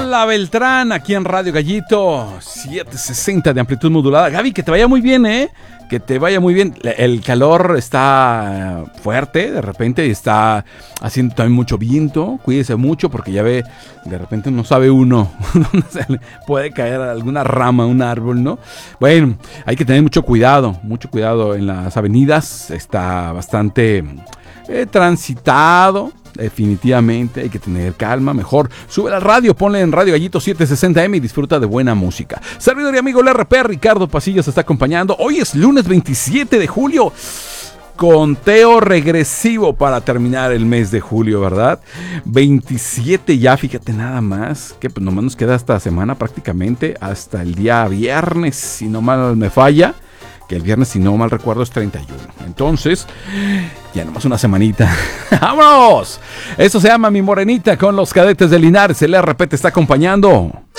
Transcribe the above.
Hola Beltrán, aquí en Radio Gallito, 760 de amplitud modulada. Gaby, que te vaya muy bien, que te vaya muy bien. El calor está fuerte de repente y está haciendo también mucho viento. Cuídese mucho porque ya ve, de repente no sabe uno dónde se le puede caer alguna rama, un árbol, ¿no? Bueno, hay que tener mucho cuidado en las avenidas. Está bastante transitado. Definitivamente hay que tener calma, mejor sube la radio, ponle en Radio Gallito 760M y disfruta de buena música. Servidor y amigo el RP Ricardo Pasillo se está acompañando. Hoy es lunes 27 de julio. Conteo regresivo para terminar el mes de julio, ¿verdad? 27 ya, fíjate nada más, que pues nomás nos queda esta semana prácticamente hasta el día viernes, si no mal me falla. Que el viernes, si no mal recuerdo, es 31. Entonces, ya nomás una semanita. ¡Vámonos! Esto se llama Mi Morenita con los Cadetes de Linares. El RP te está acompañando.